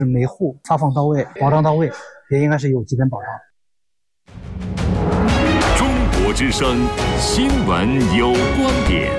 每户发放到位，保障到位，也应该是有基本保障。 中国之声新闻有观点。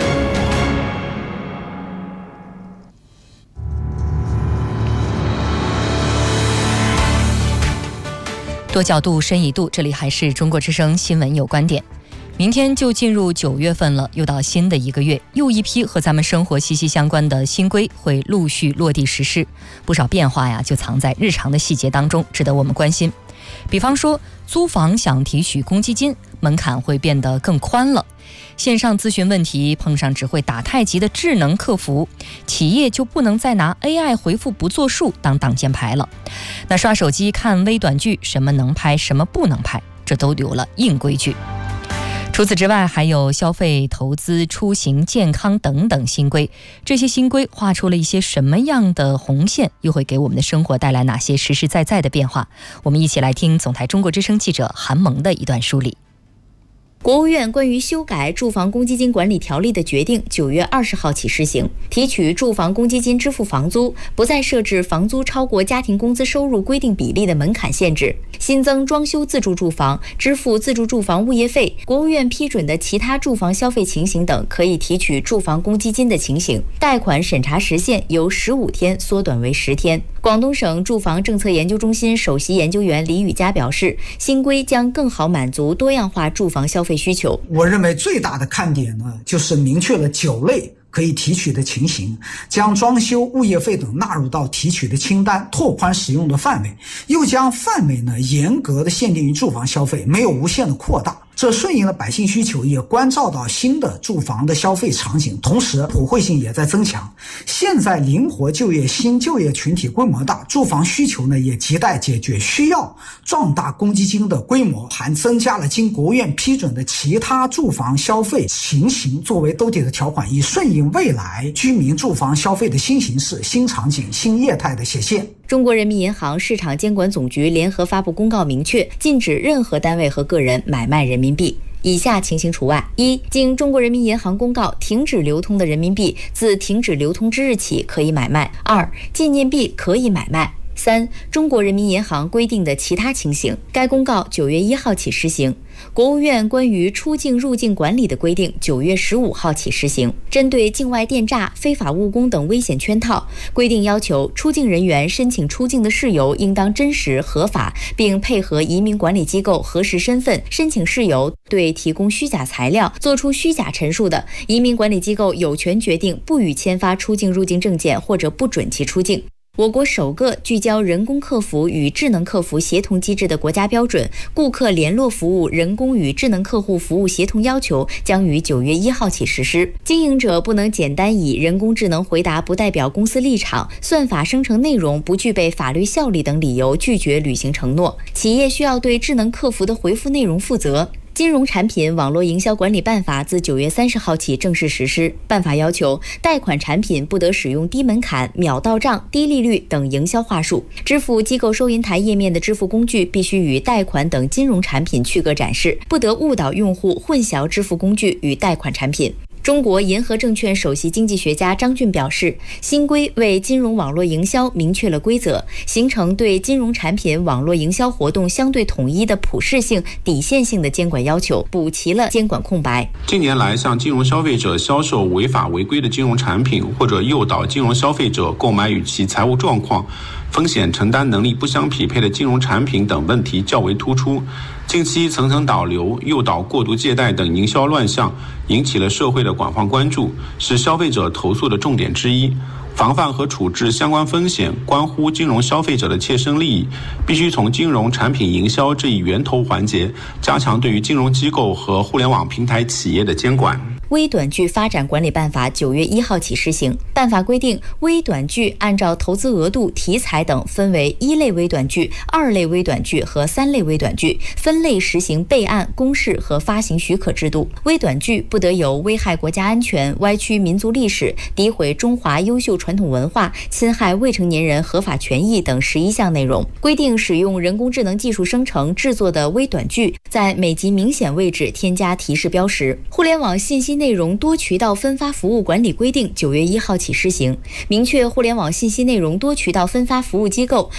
多角度，深一度，这里还是中国之声新闻有观点。明天就进入9月份了，又到新的一个月，又一批和咱们生活息息相关的新规会陆续落地实施。不少变化呀，就藏在日常的细节当中，值得我们关心。比方说，租房想提取公积金，门槛会变得更宽了。线上咨询问题碰上只会打太极的智能客服，企业就不能再拿 AI 回复不作数当挡箭牌了。那刷手机看微短剧，什么能拍，什么不能拍，这都有了硬规矩。除此之外，还有消费、投资、出行、健康等等新规。这些新规画出了一些什么样的红线，又会给我们的生活带来哪些实实在在的变化？我们一起来听总台中国之声记者韩萌的一段梳理。 国务院关于修改住房公积金管理条例的决定9月20号起施行，提取住房公积金支付房租不再设置房租超过家庭工资收入规定比例的门槛限制，新增装修自住住房、支付自住住房物业费、国务院批准的其他住房消费情形等可以提取住房公积金的情形，贷款审查时限由15天缩短为10天。广东省住房政策研究中心首席研究员李宇佳表示，新规将更好满足多样化住房消费需求。 我认为最大的看点呢，就是明确了9类可以提取的情形，将装修、物业费等纳入到提取的清单，拓宽使用的范围，又将范围呢严格的限定于住房消费，没有无限的扩大。这顺应了百姓需求，也关照到新的住房的消费场景，同时普惠性也在增强。现在灵活就业、新就业群体规模大，住房需求呢也亟待解决，需要壮大公积金的规模，还增加了经国务院批准的其他住房消费情形作为兜底的条款，以顺应未来居民住房消费的新形势、新场景、新业态的显现。 中国人民银行市场监管总局联合发布公告，明确禁止任何单位和个人买卖人民币。以下情形除外：一、经中国人民银行公告停止流通的人民币，自停止流通之日起可以买卖；二、纪念币可以买卖；三、中国人民银行规定的其他情形。该公告9月1号起施行。国务院关于出境入境管理的规定9月15号起施行。针对境外电诈、非法务工等危险圈套，规定要求出境人员申请出境的事由应当真实合法，并配合移民管理机构核实身份。申请事由对提供虚假材料、作出虚假陈述的，移民管理机构有权决定不予签发出境入境证件或者不准其出境。我国首个聚焦人工客服与智能客服协同机制的国家标准《顾客联络服务人工与智能客户服务协同要求》将于9月1号起实施。经营者不能简单以人工智能回答不代表公司立场、算法生成内容不具备法律效力等理由拒绝履行承诺。企业需要对智能客服的回复内容负责。金融产品网络营销管理办法自9月30号起正式实施。办法要求，贷款产品不得使用低门槛、秒到账、低利率等营销话术。支付机构收银台页面的支付工具必须与贷款等金融产品区隔展示，不得误导用户混淆支付工具与贷款产品。中国银河证券首席经济学家张俊表示，新规为金融网络营销明确了规则，形成对金融产品网络营销活动相对统一的普适性、底线性的监管要求，补齐了监管空白。 近年来，向金融消费者销售违法违规的金融产品，或者诱导金融消费者购买与其财务状况、风险承担能力不相匹配的金融产品等问题较为突出。近期层层导流、诱导过度借贷等营销乱象引起了社会的广泛关注，是消费者投诉的重点之一。防范和处置相关风险关乎金融消费者的切身利益，必须从金融产品营销这一源头环节加强对于金融机构和互联网平台企业的监管。 微短剧发展管理办法9月1号起施行。办法规定，微短剧按照投资额度、题材等分为1类微短剧、2类微短剧和3类微短剧，分类实行备案、公示和发行许可制度。微短剧不得有危害国家安全、歪曲民族历史、诋毁中华优秀传统文化、侵害未成年人合法权益等11项内容。规定使用人工智能技术生成制作的微短剧，在每集明显位置添加提示标识。互联网信息内容多渠道分发服务管理规定9月1号起施行，明确互联网信息内容多渠道分发服务机构